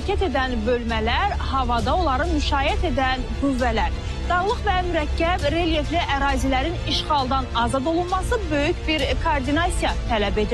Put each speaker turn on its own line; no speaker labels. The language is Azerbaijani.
hərəkət edən bölmələr, havada onları müşayiət edən qüvvələr. Dağlıq və mürəkkəb relyefli ərazilərin işğaldan azad olunması böyük bir koordinasiya tələb edir.